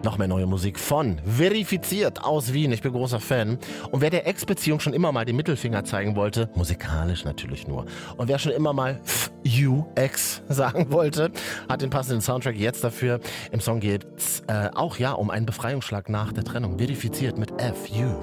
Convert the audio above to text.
Noch mehr neue Musik von Verifiziert aus Wien. Ich bin großer Fan. Und wer der Ex-Beziehung schon immer mal den Mittelfinger zeigen wollte, musikalisch natürlich nur, und wer schon immer mal you Ex sagen wollte, hat den passenden Soundtrack jetzt dafür. Im Song geht's auch um einen Befreiungsschlag nach der Trennung. Verifiziert mit FU.